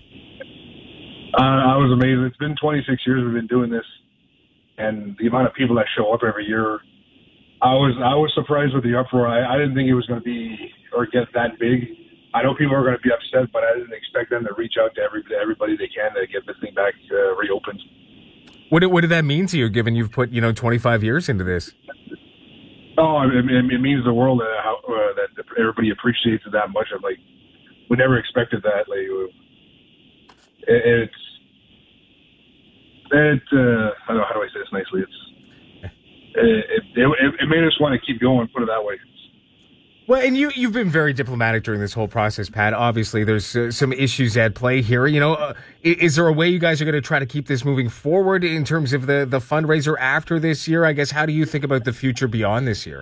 S17: Uh, I was amazed. It's been twenty-six years we've been doing this, and the amount of people that show up every year, I was I was surprised with the uproar. I, I didn't think it was going to be or get that big. I know people are going to be upset, but I didn't expect them to reach out to every, everybody they can to get this thing back uh, reopened.
S16: What did, what did that mean to you, given you've put, you know, twenty-five years into this?
S17: Oh, it, it means the world that how, uh, that everybody appreciates it that much. I'm like, we never expected that. Like, it, it's it, uh, I don't know, how do I say this nicely? It's, it, it, it made us want to keep going, put it that way.
S16: Well, and you, you've been very diplomatic during this whole process, Pat. Obviously, there's uh, some issues at play here. You know, uh, is, is there a way you guys are going to try to keep this moving forward in terms of the, the fundraiser after this year? I guess, how do you think about the future beyond this year?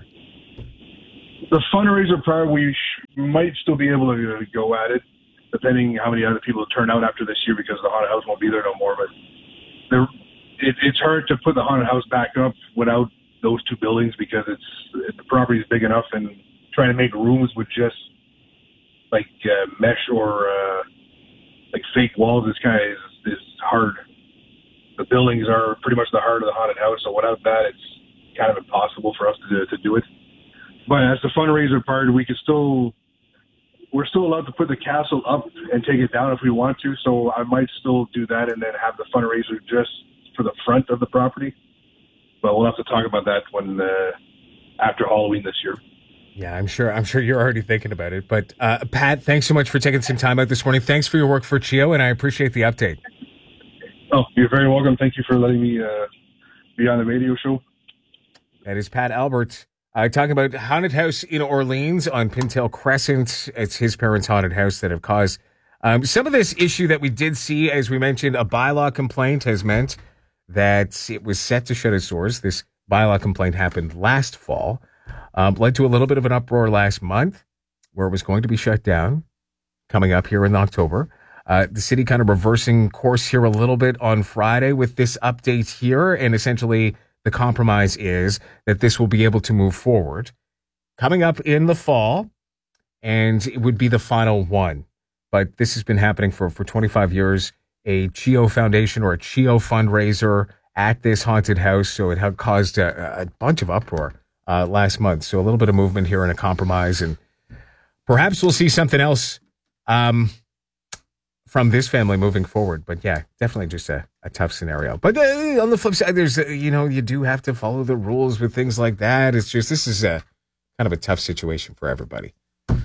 S17: The fundraiser part, we sh- might still be able to uh, go at it, depending how many other people turn out after this year, because the haunted house won't be there no more. But there, it, it's hard to put the haunted house back up without those two buildings, because it's the property is big enough, and trying to make rooms with just like uh, mesh or uh, like fake walls is kind of is, is hard. The buildings are pretty much the heart of the haunted house, so without that, it's kind of impossible for us to do, to do it. But as the fundraiser part, we could still we're still allowed to put the castle up and take it down if we want to. So I might still do that and then have the fundraiser just for the front of the property. But we'll have to talk about that when uh, after Halloween this year.
S16: Yeah, I'm sure. I'm sure you're already thinking about it. But uh, Pat, thanks so much for taking some time out this morning. Thanks for your work for CHEO, and I appreciate the update.
S17: Oh, you're very welcome. Thank you for letting me uh, be on the radio show.
S16: That is Pat Albert uh, talking about haunted house in Orleans on Pintail Crescent. It's his parents' haunted house that have caused um, some of this issue that we did see. As we mentioned, a bylaw complaint has meant that it was set to shut its doors. This bylaw complaint happened last fall. Um, led to a little bit of an uproar last month where it was going to be shut down coming up here in October. Uh, the city kind of reversing course here a little bit on Friday with this update here. And essentially the compromise is that this will be able to move forward coming up in the fall, and it would be the final one. But this has been happening for, for twenty-five years, a CHEO Foundation or a CHEO fundraiser at this haunted house. So it had caused a, a bunch of uproar Uh, last month. So a little bit of movement here and a compromise, and perhaps we'll see something else um, from this family moving forward. But yeah, definitely just a, a tough scenario. But uh, on the flip side, there's, uh, you know, you do have to follow the rules with things like that. It's just, this is a kind of a tough situation for everybody.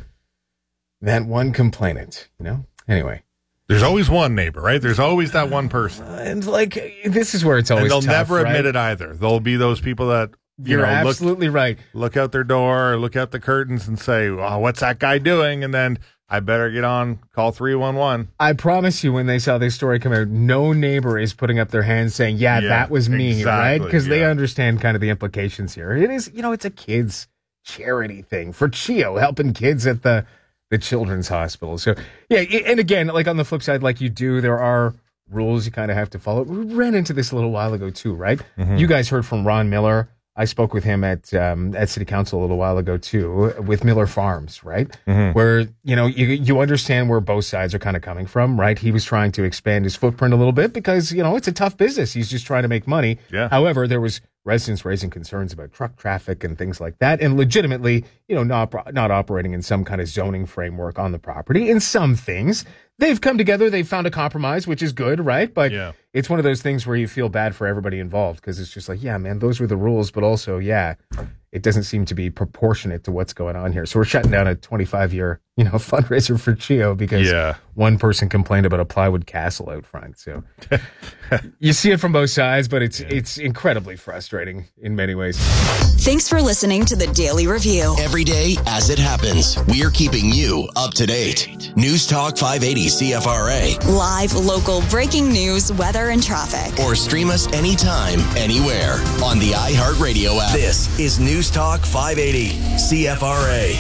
S16: That one complainant, you know? Anyway.
S18: There's always one neighbor, right? There's always that one person.
S16: Uh, and like, this is where it's always
S18: and they'll
S16: tough,
S18: never
S16: right?
S18: admit it either. There'll be those people that, You
S16: You're
S18: know,
S16: absolutely
S18: look,
S16: right.
S18: Look out their door, or look out the curtains and say, oh, what's that guy doing? And then I better get on, call three one one.
S16: I promise you, when they saw this story come out, no neighbor is putting up their hands saying, yeah,
S18: Yeah,
S16: that was me,
S18: exactly,
S16: right? Because they
S18: yeah.
S16: understand kind of the implications here. It is, you know, it's a kids' charity thing for CHEO, helping kids at the, the children's hospital. So, yeah, and again, like on the flip side, like you do, there are rules you kind of have to follow. We ran into this a little while ago too, right?
S18: Mm-hmm.
S16: You guys heard from Ron Miller. I spoke with him at um, at City Council a little while ago too, with Miller Farms, right?
S18: Mm-hmm.
S16: Where, you know, you you understand where both sides are kind of coming from, right? He was trying to expand his footprint a little bit because, you know, it's a tough business. He's just trying to make money.
S18: Yeah.
S16: However, there was residents raising concerns about truck traffic and things like that, and legitimately, you know, not not operating in some kind of zoning framework on the property. In some things, they've come together, they've found a compromise, which is good, right? But
S18: yeah.
S16: It's one of those things where you feel bad for everybody involved, because it's just like, yeah, man, those were the rules, but also, yeah, it doesn't seem to be proportionate to what's going on here. So we're shutting down a twenty-five year, you know, fundraiser for CHEO because
S18: yeah.
S16: one person complained about a plywood castle out front. So you see it from both sides, but it's yeah. it's incredibly frustrating in many ways.
S3: Thanks for listening to the Daily Review.
S2: Every day as it happens, we're keeping you up to date. News Talk five eighty C F R A.
S3: Live, local, breaking news, weather, and traffic.
S2: Or stream us anytime, anywhere on the iHeartRadio app. This is News Talk five eighty C F R A.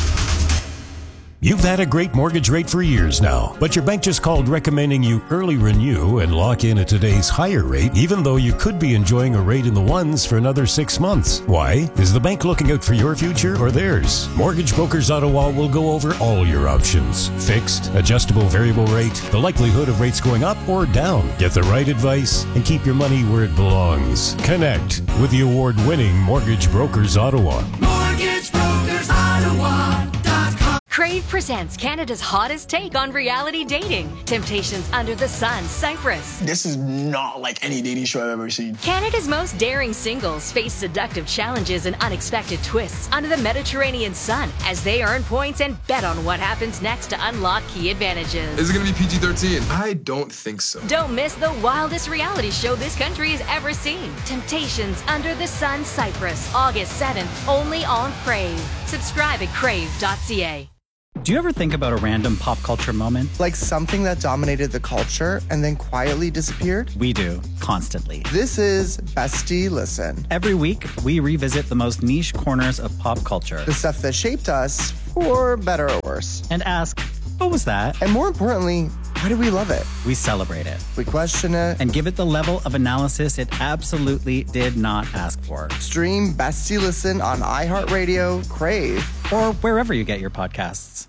S19: You've had a great mortgage rate for years now, but your bank just called recommending you early renew and lock in at today's higher rate, even though you could be enjoying a rate in the ones for another six months. Why? Is the bank looking out for your future or theirs? Mortgage Brokers Ottawa will go over all your options. Fixed, adjustable variable rate, the likelihood of rates going up or down. Get the right advice and keep your money where it belongs. Connect with the award-winning Mortgage Brokers Ottawa.
S20: Mortgage Brokers Ottawa.
S1: Crave presents Canada's hottest take on reality dating. Temptations Under the Sun, Cyprus.
S20: This is not like any dating show I've ever seen.
S1: Canada's most daring singles face seductive challenges and unexpected twists under the Mediterranean sun as they earn points and bet on what happens next to unlock key advantages.
S22: Is it going to be P G thirteen? I don't think so.
S1: Don't miss the wildest reality show this country has ever seen. Temptations Under the Sun, Cyprus, August seventh, only on Crave. Subscribe at crave dot c a.
S23: Do you ever think about a random pop culture moment?
S24: Like something that dominated the culture and then quietly disappeared?
S23: We do, constantly.
S24: This is Bestie Listen.
S23: Every week, we revisit the most niche corners of pop culture.
S24: The stuff that shaped us, for better or worse.
S23: And ask, what was that?
S24: And more importantly, why do we love it?
S23: We celebrate it.
S24: We question it.
S23: And give it the level of analysis it absolutely did not ask for.
S24: Stream Bestie Listen on iHeartRadio, Crave,
S23: or wherever you get your podcasts.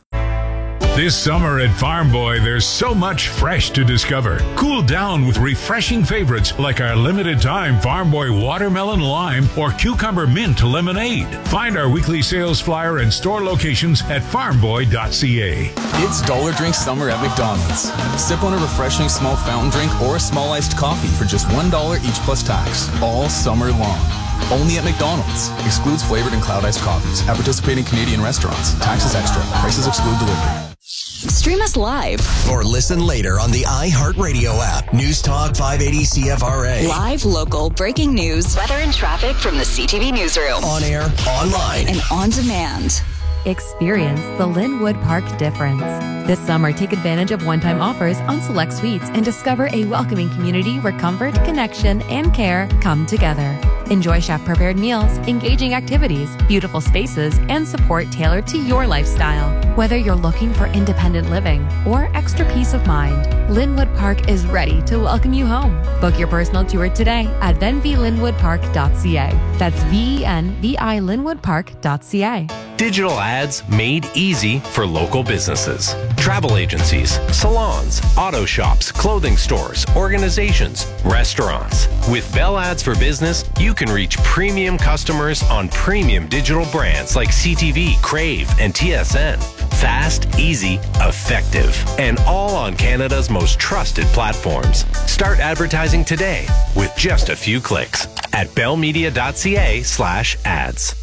S25: This summer at Farm Boy, there's so much fresh to discover. Cool down with refreshing favorites like our limited-time Farm Boy Watermelon Lime or Cucumber Mint Lemonade. Find our weekly sales flyer and store locations at farm boy dot c a.
S26: It's Dollar Drink Summer at McDonald's. Sip on a refreshing small fountain drink or a small iced coffee for just one dollar each plus tax, all summer long. Only at McDonald's. Excludes flavored and cloud iced coffees at participating Canadian restaurants. Taxes extra. Prices exclude delivery.
S3: Stream us live
S2: or listen later on the iHeartRadio app. News Talk five eighty C F R A.
S3: Live, local, breaking news, weather and traffic from the C T V newsroom.
S2: On air, online,
S3: and on demand.
S27: Experience the Linwood Park difference. This summer, take advantage of one-time offers on select suites and discover a welcoming community where comfort, connection, and care come together. Enjoy chef-prepared meals, engaging activities, beautiful spaces, and support tailored to your lifestyle. Whether you're looking for independent living or extra peace of mind, Linwood Park is ready to welcome you home. Book your personal tour today at venvi linwood park dot c a. That's V E N V I linwood park dot c a.
S28: Digital ads made easy for local businesses. Travel agencies, salons, auto shops, clothing stores, organizations, restaurants. With Bell Ads for Business, you can reach premium customers on premium digital brands like C T V, Crave, and T S N. Fast, easy, effective, and all on Canada's most trusted platforms. Start advertising today with just a few clicks at bell media dot c a slash ads.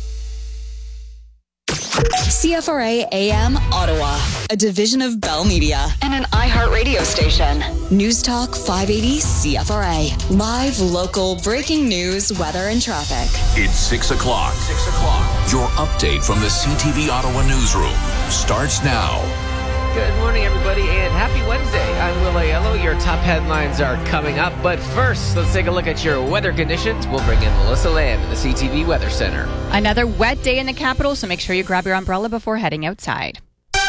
S3: C F R A A M Ottawa, a division of Bell Media and an iHeartRadio station. News Talk five eighty C F R A. Live, local, breaking news, weather, and traffic.
S21: It's six o'clock. Six o'clock. Your update from the C T V Ottawa newsroom starts now.
S30: Good morning, everybody, and happy Wednesday. I'm Will Aiello. Your top headlines are coming up, but first, let's take a look at your weather conditions. We'll bring in Melissa Lamb in the C T V Weather Center.
S31: Another wet day in the capital, so make sure you grab your umbrella before heading outside.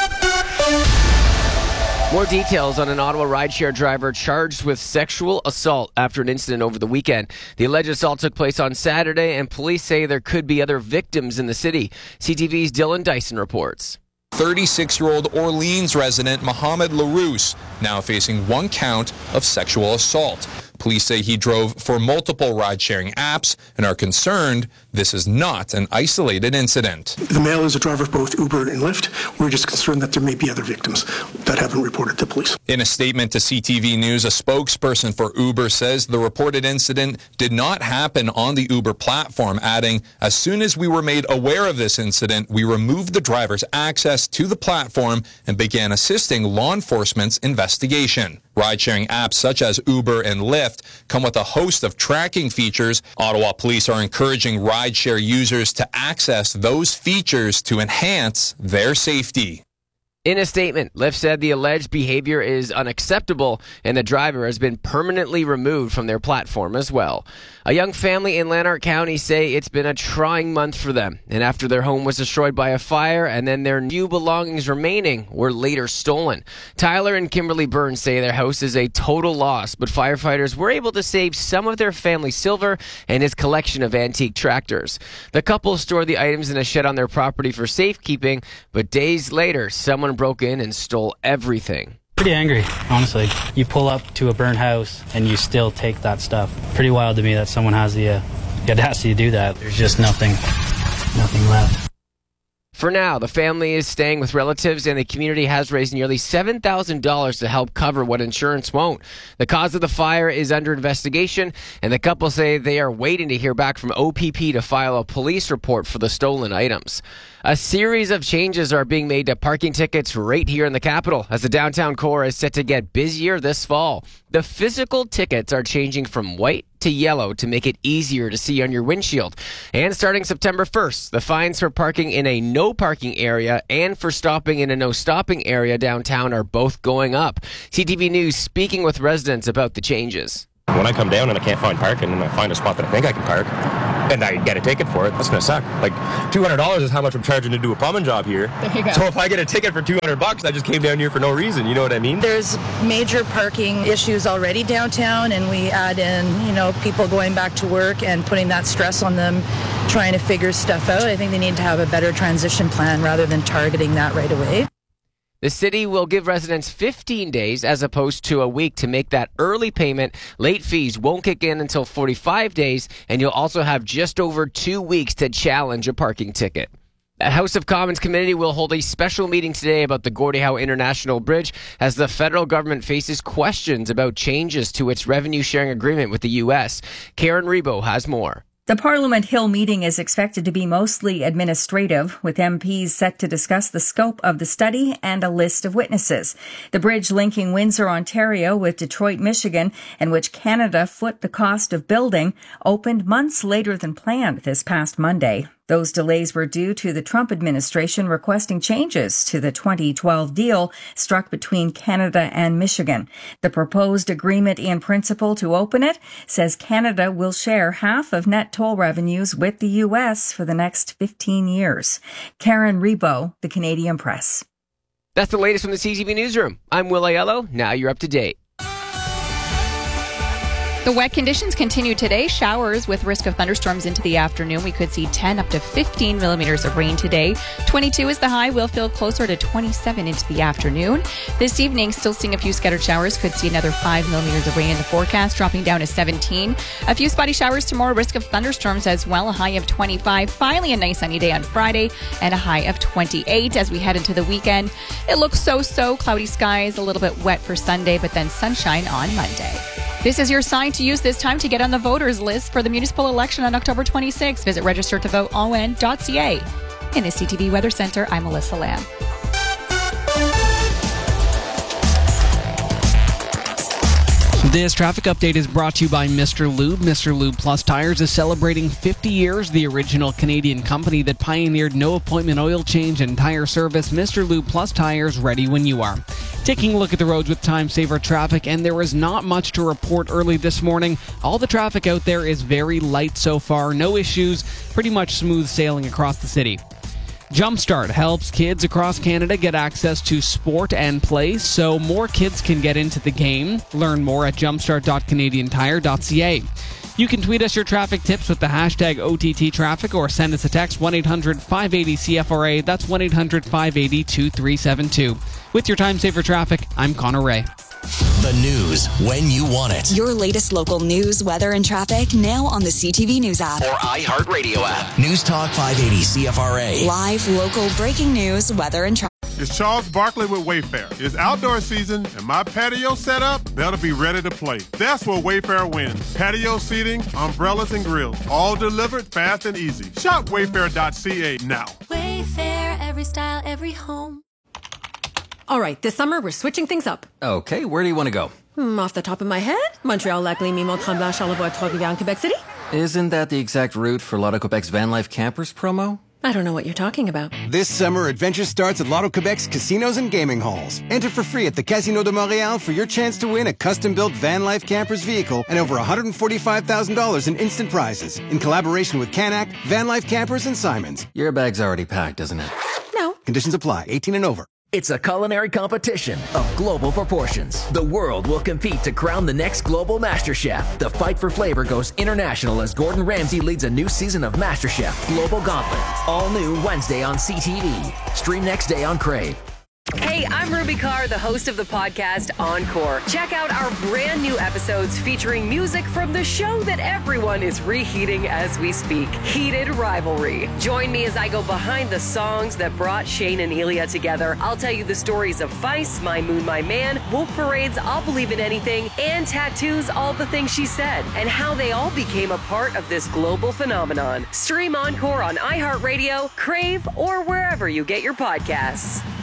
S30: More details on an Ottawa rideshare driver charged with sexual assault after an incident over the weekend. The alleged assault took place on Saturday, and police say there could be other victims in the city. C T V's Dylan Dyson reports.
S32: thirty-six-year-old Orleans resident Mohamed LaRousse now facing one count of sexual assault. Police say he drove for multiple ride-sharing apps and are concerned this is not an isolated incident.
S33: The male is a driver of both Uber and Lyft. We're just concerned that there may be other victims that haven't reported to police.
S32: In a statement to C T V News, a spokesperson for Uber says the reported incident did not happen on the Uber platform, adding, "As soon as we were made aware of this incident, we removed the driver's access to the platform and began assisting law enforcement's investigation." Ride-sharing apps such as Uber and Lyft come with a host of tracking features. Ottawa police are encouraging ride-share users to access those features to enhance their safety.
S30: In a statement, Lyft said the alleged behavior is unacceptable and the driver has been permanently removed from their platform as well. A young family in Lanark County say it's been a trying month for them, and after their home was destroyed by a fire and then their few belongings remaining were later stolen. Tyler and Kimberly Burns say their house is a total loss, but firefighters were able to save some of their family silver and his collection of antique tractors. The couple stored the items in a shed on their property for safekeeping, but days later, someone broke in and stole everything.
S34: Pretty angry, honestly. You pull up to a burnt house and you still take that stuff. Pretty wild to me that someone has the, uh, the audacity to do that. There's just nothing, nothing left.
S30: For now, the family is staying with relatives, and the community has raised nearly seven thousand dollars to help cover what insurance won't. The cause of the fire is under investigation, and the couple say they are waiting to hear back from O P P to file a police report for the stolen items. A series of changes are being made to parking tickets right here in the capital, as the downtown core is set to get busier this fall. The physical tickets are changing from white to yellow to make it easier to see on your windshield. And starting September first, the fines for parking in a no parking area and for stopping in a no stopping area downtown are both going up. C T V News speaking with residents about the changes.
S4: When I come down and I can't find parking and I find a spot that I think I can park and I get a ticket for it, that's going to suck. Like two hundred dollars is how much I'm charging to do a plumbing job here.
S5: There you go.
S4: So if I get a ticket for two hundred bucks, I just came down here for no reason. You know what I mean?
S5: There's major parking issues already downtown, and we add in, you know, people going back to work and putting that stress on them trying to figure stuff out. I think they need to have a better transition plan rather than targeting that right away.
S30: The city will give residents fifteen days as opposed to a week to make that early payment. Late fees won't kick in until forty-five days, and you'll also have just over two weeks to challenge a parking ticket. The House of Commons committee will hold a special meeting today about the Gordie Howe International Bridge as the federal government faces questions about changes to its revenue sharing agreement with the U S. Karen Rebo has more.
S6: The Parliament Hill meeting is expected to be mostly administrative, with M Ps set to discuss the scope of the study and a list of witnesses. The bridge linking Windsor, Ontario with Detroit, Michigan, and which Canada foot the cost of building, opened months later than planned this past Monday. Those delays were due to the Trump administration requesting changes to the twenty twelve deal struck between Canada and Michigan. The proposed agreement in principle to open it says Canada will share half of net toll revenues with the U S for the next fifteen years. Karen Rebo, The Canadian Press.
S30: That's the latest from the C T V Newsroom. I'm Will Aiello. Now you're up to date.
S31: The wet conditions continue today. Showers with risk of thunderstorms into the afternoon. We could see ten up to fifteen millimeters of rain today. twenty-two is the high. We'll feel closer to twenty-seven into the afternoon. This evening, still seeing a few scattered showers. Could see another five millimeters of rain in the forecast, dropping down to seventeen. A few spotty showers tomorrow. Risk of thunderstorms as well. A high of twenty-five. Finally, a nice sunny day on Friday and a high of twenty-eight. As we head into the weekend, it looks so-so. Cloudy skies, a little bit wet for Sunday, but then sunshine on Monday. This is your sign to use this time to get on the voters list for the municipal election on October twenty-sixth. Visit register to vote O N dot C A. In the C T V Weather Center, I'm Melissa Lamb.
S7: This traffic update is brought to you by Mister Lube. Mister Lube Plus Tires is celebrating fifty years, the original Canadian company that pioneered no-appointment oil change and tire service. Mister Lube Plus Tires, ready when you are. Taking a look at the roads with time saver traffic, and there is not much to report early this morning. All the traffic out there is very light so far. No issues, pretty much smooth sailing across the city. Jumpstart helps kids across Canada get access to sport and play so more kids can get into the game. Learn more at jumpstart dot canadian tire dot c a. You can tweet us your traffic tips with the hashtag O T T traffic or send us a text one eight hundred five eight zero C F R A. That's one eight hundred five eight zero two three seven two. With your time saver traffic, I'm Connor Ray.
S2: The news when you want it.
S3: Your latest local news, weather, and traffic now on the C T V News app.
S2: Or iHeartRadio app. News Talk five eighty C F R A.
S3: Live, local, breaking news, weather, and traffic.
S8: It's Charles Barkley with Wayfair. It's outdoor season, and my patio set up better be ready to play. That's where Wayfair wins. Patio seating, umbrellas, and grills. All delivered fast and easy. Shop wayfair dot c a now.
S9: Wayfair, every style, every home.
S10: All right, this summer we're switching things up.
S11: Okay, where do you want to go?
S10: Hmm, off the top of my head, Montreal, Lac-Lémy, Mont-Tremblant, Charlevoix, Trois-Rivières, Quebec City.
S11: Isn't that the exact route for Lotto Quebec's Van Life Campers promo?
S10: I don't know what you're talking about.
S12: This summer, adventure starts at Lotto Quebec's casinos and gaming halls. Enter for free at the Casino de Montréal for your chance to win a custom-built Van Life Campers vehicle and over one hundred forty-five thousand dollars in instant prizes in collaboration with Canac, Van Life Campers, and Simons.
S11: Your bag's already packed, isn't it?
S10: No.
S12: Conditions apply. eighteen and over.
S13: It's a culinary competition of global proportions. The world will compete to crown the next global master chef. The fight for flavor goes international as Gordon Ramsay leads a new season of MasterChef Global Gauntlet. All new Wednesday on C T V. Stream next day on Crave.
S1: Hey, I'm Ruby Carr, the host of the podcast Encore. Check out our brand new episodes featuring music from the show that everyone is reheating as we speak, Heated Rivalry. Join me as I go behind the songs that brought Shane and Elia together. I'll tell you the stories of Feist, My Moon, My Man, Wolf Parade's I'll Believe in Anything, and Tattoo's All the Things She Said, and how they all became a part of this global phenomenon. Stream Encore on iHeartRadio, Crave, or wherever you get your podcasts.